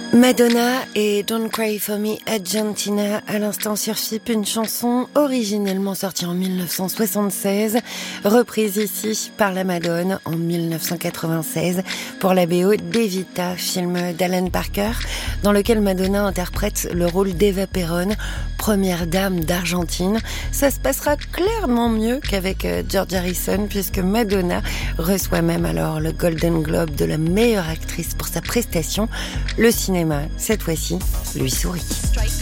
Madonna et Don't Cry For Me Argentina à l'instant sur FIP, une chanson originellement sortie en 1976, reprise ici par la Madone en 1996 pour la BO d'Evita, film d'Alan Parker, dans lequel Madonna interprète le rôle d'Eva Perón, première dame d'Argentine. Ça se passera clairement mieux qu'avec George Harrison, puisque Madonna reçoit même alors le Golden Globe de la meilleure actrice pour sa prestation. Le cinéma, cette fois-ci, lui sourit.